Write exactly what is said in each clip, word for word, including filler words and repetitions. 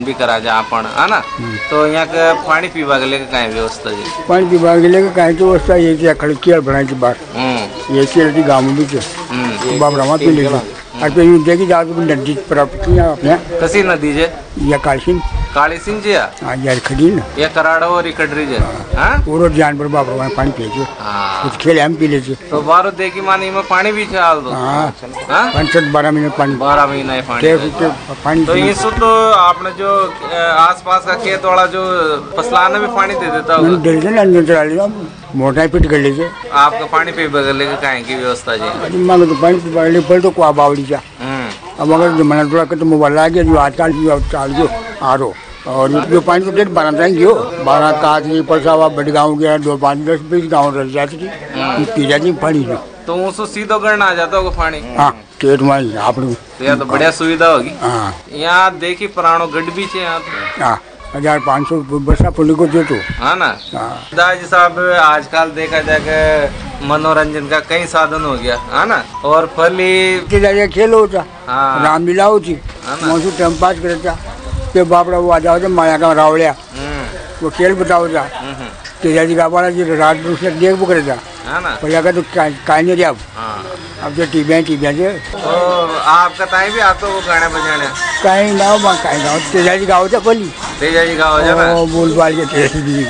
भी करा जा आपण है ना। तो यहाँ के पानी पीवा के लिए कहीं व्यवस्था जी? पानी पीवा के लिए कहीं तो व्यवस्था ये क्या खड़की बनाई थी बात ये चलती गाँव में भी बाबरा पी ले अरे यूँ देखी जाओ तो नदी प्राप्त किया अपने कसी नदी जे या कालसिंह काली सिंह जी हाँ यार खड़ी ना ये कराड़ो और इकड़री जे हाँ पूरा जानवर बाबरा वहाँ पानी पी जो कुछ खेले हम पी ले जो तो बारो देखी मानी में पानी भी चाल दो हाँ पाँच बारह महीने पानी बारह महीना पानी पानी तो ये तो आपने जो आसपास का खेत वाला जो फसलाना भी पानी दे देता होगा दे देना चला लिया मोटा फिट कर लीजिए आपका पानी पी बगल के कहीं की व्यवस्था जी मांगे तो पानी पी बगल पर तो कुआ बावड़ी जा अब अगर जमाना थोड़ा तो मोबाइल आ गया जो आजकल भी चाल जो आ रो और जो पानी तो डेट बारह जाएंगे हो बारह काज नहीं परसा हुआ बड़ी गाँव गया दो पाँच दस बीस गाँव रह जाती थी पी जाती पानी में तो उसको सीधो करना आ जाता होगा पानी हाँ खेत में आप तो यहाँ तो बढ़िया सुविधा होगी हाँ यहाँ देखी पुरानो गढ़ भी है यहाँ तो हाँ हजार पाँच सौ बरसा पुलिस को दे तो हाँ ना दादाजी साहब आजकल देखा जाए मनोरंजन का कई साधन हो गया है ना और फली खेल होता रामलीला होती मौसू टाइम पास करता फिर बापड़ा वो आ जाओ माया का रावलिया वो खेल बताओ जा तेजाजी का वाला जी रात में उसने देख बुक रहता पहले का तो कहीं नहीं अब अब जो टीवियाँ टीवियाँ से तो आपका ताई भी आता वो गाने बजाने कहीं ना हो कहीं गाँव तेजाजी गाँव था पहली तेजाजी गाँव जाना बोल बाल के तेजाजी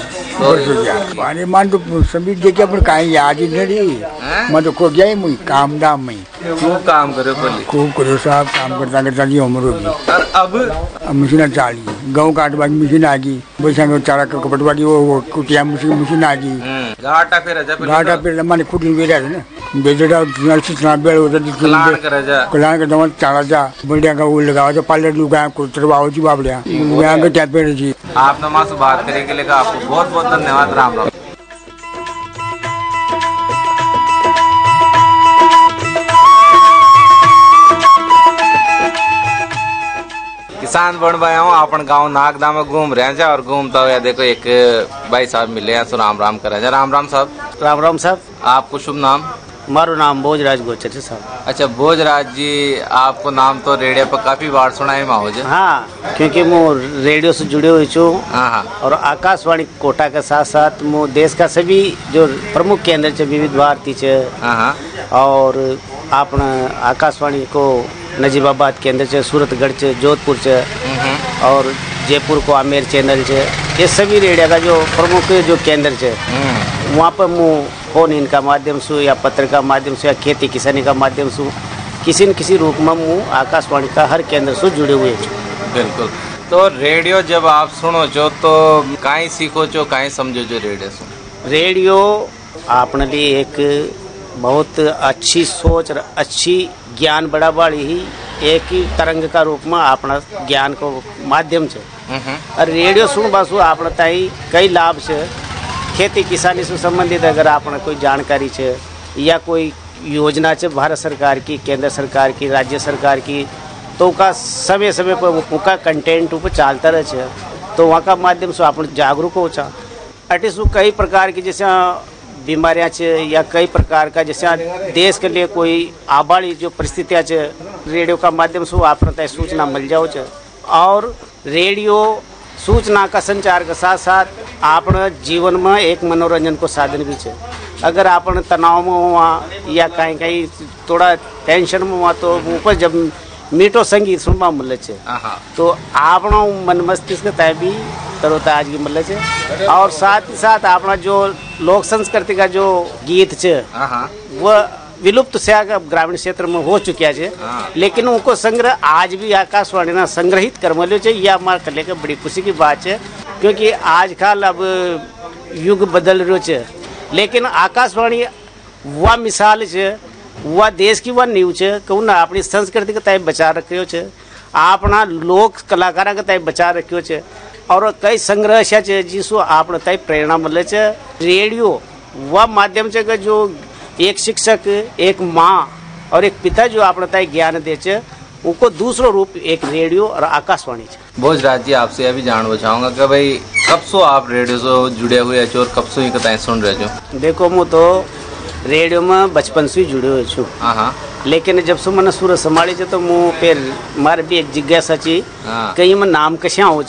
अरे मान तो सभी देखे अपन कहीं याद ही नहीं रही मैं तो खो गया ही मुझे काम दाम में खूब काम करो पहले खूब करो साहब काम करता करता जी उम्र होगी और अब अब मशीन चाली गाँव काटवा की मशीन आ गई बैसा चारा कपटवा की वो कुटिया मशीन मशीन आ गई घाटा फिर घाटा फिर मैंने खुद भी रहे ना बेचड़ा नलसी बेड़ होता कलान करे जा कलान के दम चारा जा बढ़िया का वो लगाओ जो पाले लुगा कुतरवाओ जी बाबड़िया यहाँ के टैपे जी आपने माँ से बात करने के लिए आपको बहुत बहुत धन्यवाद। राम राम। किसान बन भाई हूँ अपन गाँव नागदा में घूम रहे हैं और घूमता हुआ देखो एक भाई साहब मिले हैं, सो राम राम कर रहे हैं। राम राम साहब। राम राम साहब। आपको शुभ नाम? मारो नाम भोजराज गोचर साहब। अच्छा भोजराज जी, आपको नाम तो रेडियो पर काफी बार सुना है माहौज? हाँ, क्योंकि मैं रेडियो से जुड़े हुए छू और आकाशवाणी कोटा के साथ साथ मैं देश का सभी जो प्रमुख केंद्र चे विविध भारती चे और अपना आकाशवाणी को नजीबाबाद केंद्र चे, सूरतगढ़ चे, जोधपुर चे और जयपुर को आमेर चैनल चे, ये सभी रेडियो का जो प्रमुख जो केंद्र चे वहाँ पर मैं फोन इन का माध्यम से या पत्र का माध्यम से या खेती किसानी का माध्यम से किसी न किसी रूप में मैं आकाशवाणी का हर केंद्र से जुड़े हुए हैं। बिल्कुल। तो रेडियो जब आप सुनो जो तो कहीं सीखो जो कहीं समझो जो रेडियो सुनो? रेडियो अपने लिए एक बहुत अच्छी सोच और अच्छी ज्ञान बड़ा बड़ी ही एक ही तरंग का रूप में अपना ज्ञान को माध्यम से और रेडियो सुन बसु अपना ताई कई लाभ से खेती किसानी से संबंधित अगर आपने कोई जानकारी है या कोई योजना है भारत सरकार की, केंद्र सरकार की, राज्य सरकार की, तो उसका समय समय पर उसका कंटेंट ऊपर चलता रहे तो वहाँ का माध्यम से आप जागरूक हो चा एटलीस्ट कई प्रकार की जैसे बीमारियाँ है या कई प्रकार का जैसे देश के लिए कोई आबाड़ी जो परिस्थितियाँ है रेडियो का माध्यम से आप सूचना मिल जाओ चे। और रेडियो सूचना का संचार के साथ साथ आपने जीवन में एक मनोरंजन को साधन भी है। अगर आपने तनाव में हुआ या कहीं कहीं थोड़ा टेंशन में हुआ तो ऊपर जब मीठो संगीत सुनवा मिले तो आपना मन मस्तिष्क तय भी तरोताजगी मिले है। और साथ ही साथ अपना जो लोक संस्कृति का जो गीत है वह विलुप्त से ग्रामीण क्षेत्र में हो चुकिया है, लेकिन उनको संग्रह आज भी आकाशवाणी ना संग्रहित कर मिलो चाहिए। यह हमारे कले का बड़ी खुशी की बात है क्योंकि आजकल अब युग बदल रहा है, लेकिन आकाशवाणी वह मिसाल है, वह देश की वह न्यूज है कि उन्हें अपनी संस्कृति का तय बचा रखियो है, अपना लोक कलाकार का तय बचा रखियो है और कई संग्रह है जिसको आपने तय प्रेरणा मिले है। रेडियो वह माध्यम से जो एक शिक्षक, एक माँ और एक पिता जो आपने तय ज्ञान दे उनको दूसरो रूप एक रेडियो और आकाशवाणी है। भोजराज जी, आपसे यह भी जानना चाहूंगा कि भाई कब सो आप रेडियो से जुड़े हुए और कब सो ही कताएं सुन रहे हो? देखो मैं तो रेडियो में बचपन से जुड़े हुए छू लेकिन जब से मैंने सूरत संभाली जो तो मुँह फिर मारे भी एक जिज्ञासा ची हाँ। कहीं में नाम कशा हो